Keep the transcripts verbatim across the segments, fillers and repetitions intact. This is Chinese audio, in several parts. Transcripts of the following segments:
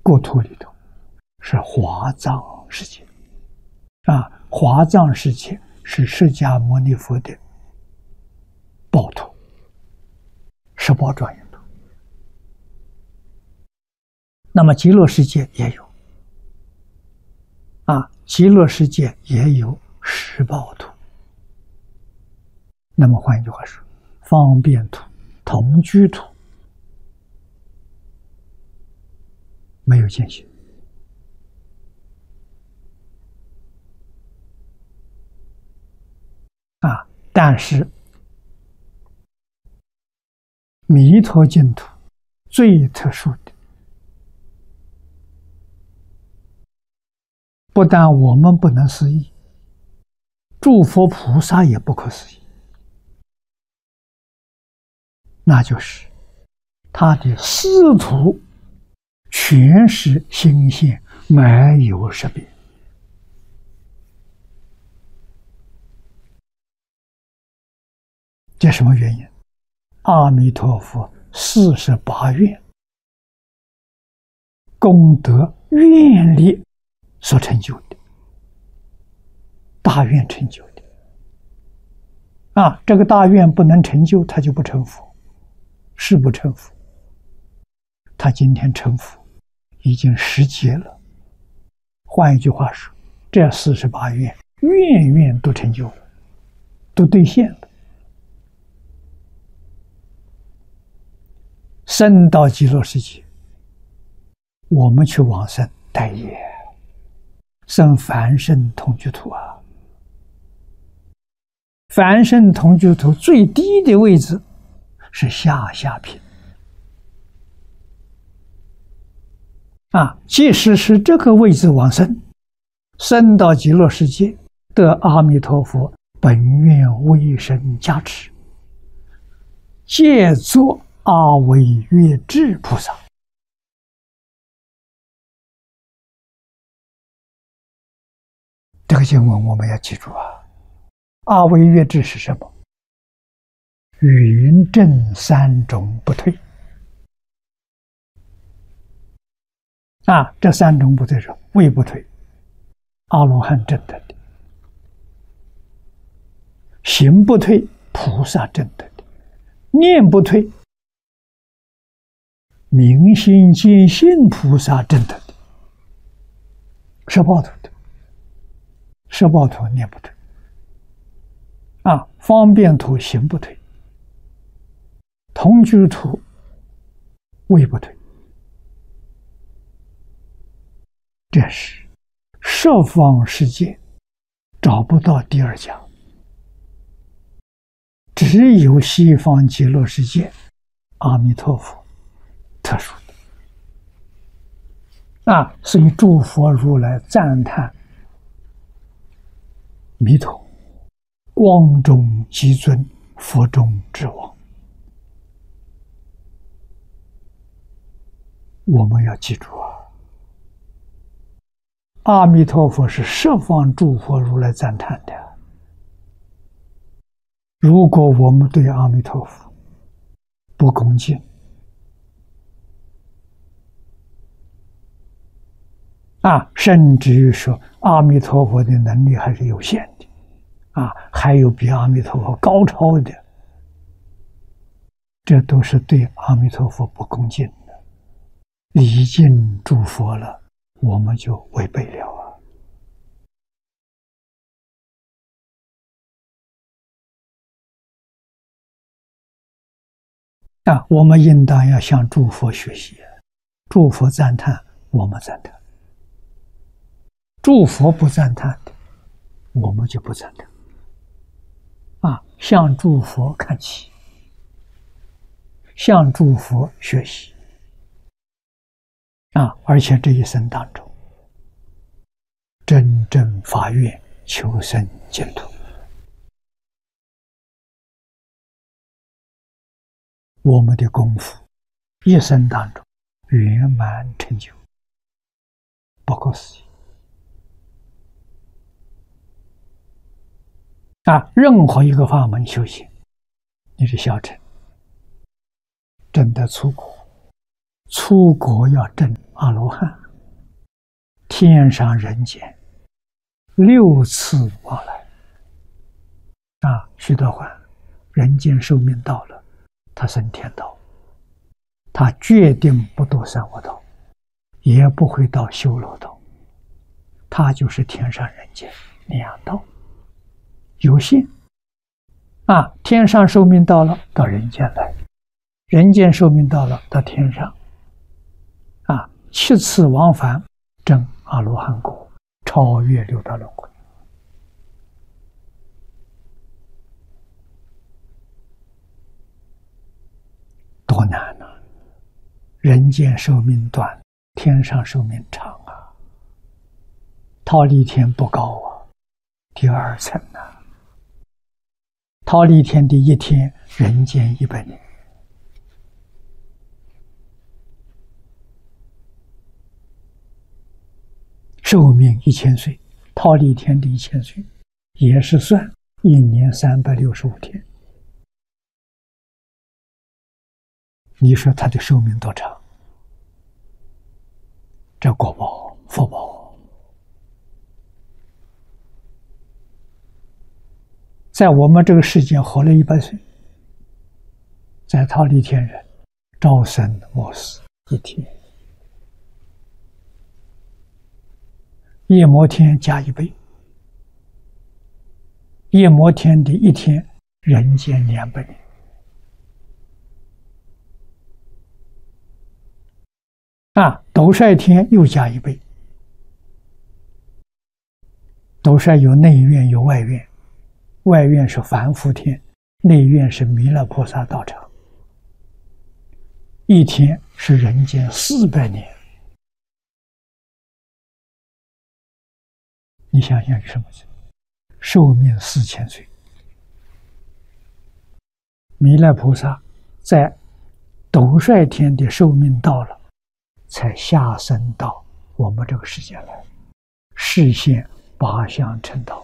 国土里头是华藏世界啊，华藏世界是释迦牟尼佛的宝土，十宝庄严土。那么极乐世界也有啊，极乐世界也有十宝土。那么换一句话说，方便土、同居土没有见性啊，但是弥陀净土最特殊的，不但我们不能思议，诸佛菩萨也不可思议，那就是他的四土全是心现，没有识别。这什么原因？阿弥陀佛四十八愿功德愿力所成就的，大愿成就的啊！这个大愿不能成就，他就不成佛，是不成佛。他今天成佛已经十劫了。换一句话说，这四十八愿愿愿都成就了，都兑现了。生到极乐世界，我们去往生待业，生凡圣同居土啊。凡圣同居土最低的位置是下下品啊，即使是这个位置往生，生到极乐世界，得阿弥陀佛本愿威神加持，借作阿惟越致菩萨。这个经文我们要记住啊！阿惟越致是什么？云正三种不退啊！这三种不退是位不退，阿罗汉证得的；行不退，菩萨证得的；念不退，明心见性菩萨证得的。十报土的，十报土念不退啊，方便土行不退，同居土位不退。这是十方世界找不到第二家，只有西方极乐世界阿弥陀佛特殊的啊，所以诸佛如来赞叹弥陀光中极尊，佛中之王。我们要记住啊，阿弥陀佛是十方诸佛如来赞叹的。如果我们对阿弥陀佛不恭敬啊，甚至于说阿弥陀佛的能力还是有限的啊，还有比阿弥陀佛高超的，这都是对阿弥陀佛不恭敬的，礼敬诸佛了，我们就违背了啊！啊，我们应当要向诸佛学习，诸佛赞叹，我们赞叹；诸佛不赞叹的，我们就不赞叹。啊，向诸佛看齐，向诸佛学习啊！而且这一生当中，真正发愿求生净土，我们的功夫一生当中圆满成就，不可思议啊！任何一个法门修行，你的小乘真的出国出国要证阿罗汉，天上人间六次往来。啊，须得还，人间寿命到了，他升天道，他决定不堕三恶道，也不会到修罗道，他就是天上人间两道，有限。啊，天上寿命到了，到人间来；人间寿命到了，到天上。啊，七次往返，证阿罗汉果，超越六道轮回。多难啊！人间寿命短，天上寿命长啊！忉利天不高啊，第二层啊。忉利天的一天，人间一百年。寿命一千岁，忉利天的一千岁，也是算一年三百六十五天。你说他的寿命多长？这果报福报，在我们这个世界活了一百岁，在忉利天人朝生暮死一天，夜摩天加一倍，夜摩天的一天，人间两百年。啊，斗率天又加一倍。斗率有内院有外院，外院是凡夫天，内院是弥勒菩萨道场。一天是人间四百年。你想想什么？寿命四千岁。弥勒菩萨在斗率天的寿命到了，才下生到我们这个世界来，示现八相成道，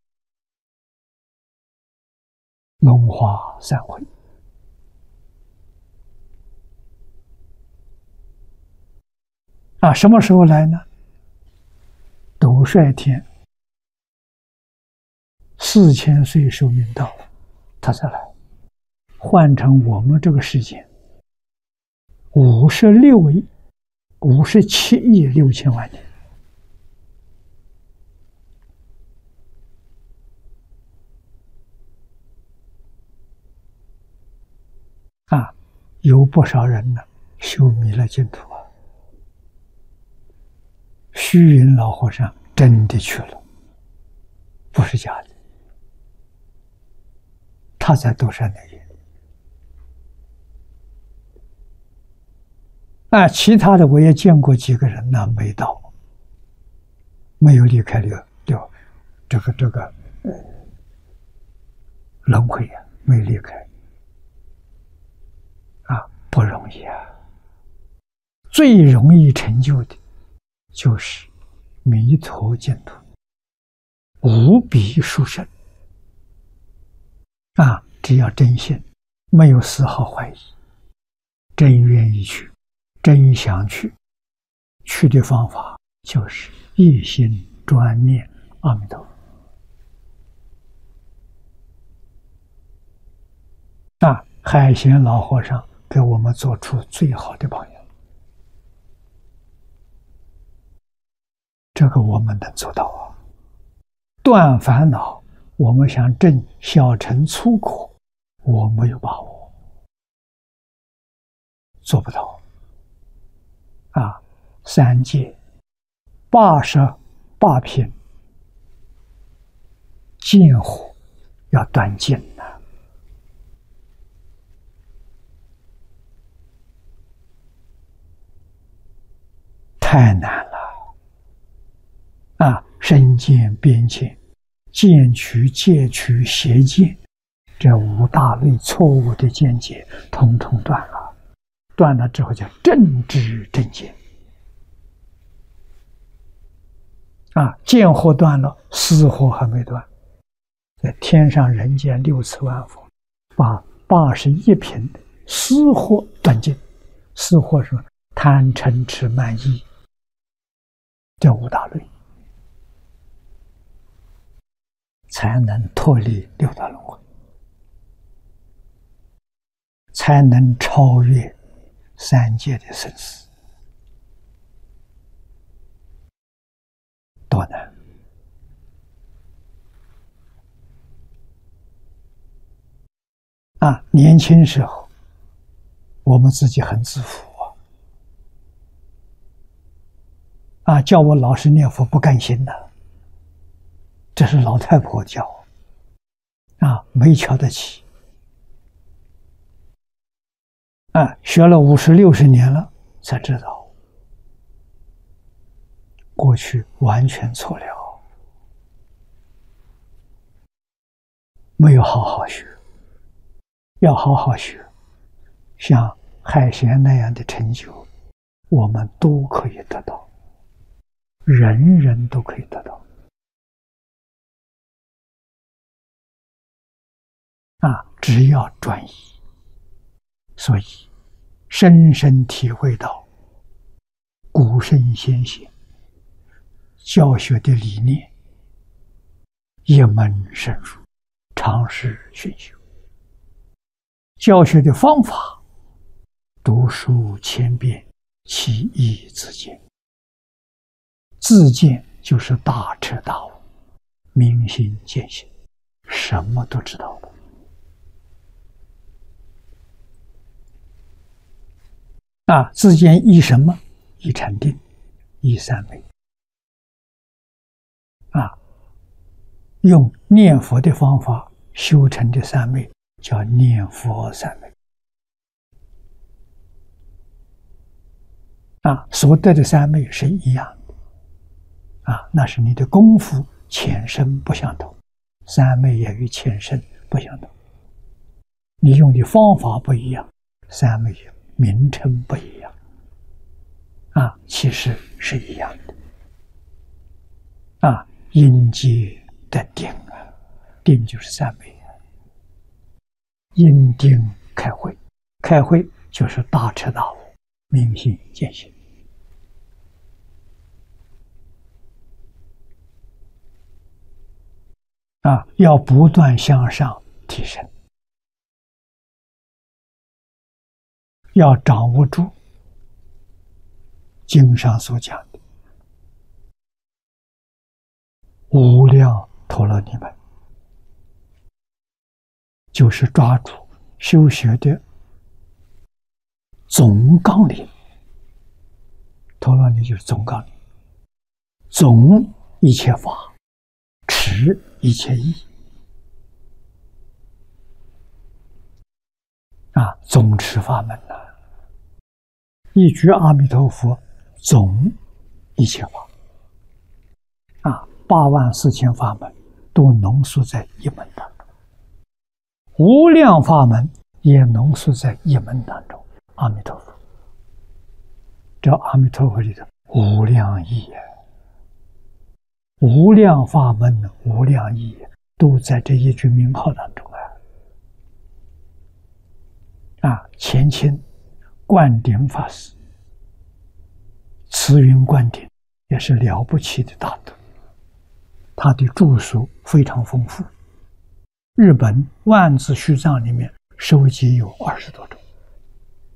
龙华三会。啊，什么时候来呢？斗率天四千岁寿命到了，他才来。换成我们这个时间，五十六亿。五十七亿六千万年。啊，有不少人呢修弥勒净土啊。虚云老和尚真的去了，不是假的。他在斗率内院。啊，其他的我也见过几个人呢，没到，没有离开六六这个这个轮回啊，没离开啊，不容易啊。最容易成就的，就是弥陀净土，无比殊胜啊！只要真信，没有丝毫怀疑，真愿意去。真想去，去的方法就是一心专念阿弥陀佛。那海贤老和尚给我们做出最好的榜样，这个我们能做到啊！断烦恼，我们想证小乘粗苦，我没有把握，做不到。啊，三界八十八品见火要断尽呐，太难了啊！身见、边见、见取、戒取、邪见，这五大类错误的见解，统统断了。断了之后叫正知正见啊，见惑断了，思惑还没断。在天上人间六次万佛，把八十一品思惑断尽。思惑是贪嗔痴慢疑这五大类，才能脱离六道轮回，才能超越三界的生死。多难啊！年轻时候我们自己很自负啊，啊，叫我老实念佛不甘心的，这是老太婆教啊，没瞧得起啊，学了五十六十年了，才知道过去完全错了，没有好好学，要好好学，像海贤那样的成就，我们都可以得到，人人都可以得到。啊，只要专一，所以深深体会到古圣先贤教学的理念，一门深入，常识熏修；教学的方法，读书千遍，其义自见。自见就是大彻大悟，明心见性，什么都知道了。啊，自见依什么？依禅定，依三昧。啊，用念佛的方法修成的三昧，叫念佛三昧。啊，所得的三昧是一样的。啊，那是你的功夫浅深不相同，三昧也与浅深不相同。你用的方法不一样，三昧名称不一样。啊，其实是一样的。啊，因界的定啊，定就是三昧啊。因定开慧，开慧就是大彻大悟，明心见性。啊，要不断向上提升，要掌握住经上所讲的无量陀罗尼门，就是抓住修学的总纲领。陀罗尼就是总纲领，总一切法，持一切义。啊，总持法门呐、啊，一句阿弥陀佛，总一切法。啊，八万四千法门都浓缩在一门当中，无量法门也浓缩在一门当中。阿弥陀佛，这阿弥陀佛里的无量义啊，无量法门、无量义都在这一句名号当中啊！啊，前清灌顶法师，慈云灌顶也是了不起的大德，他的著述非常丰富。日本万字序藏里面收集有二十多种。